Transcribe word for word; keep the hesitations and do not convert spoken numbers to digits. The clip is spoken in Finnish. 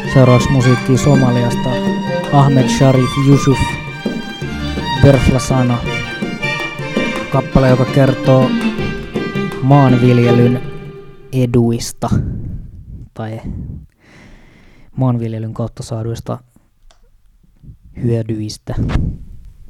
Seuraavaksi musiikkia Somaliasta. Ahmed Sharif Yusuf Berflasana. Kappale, joka kertoo maanviljelyn eduista tai maanviljelyn kautta saaduista hyödyistä.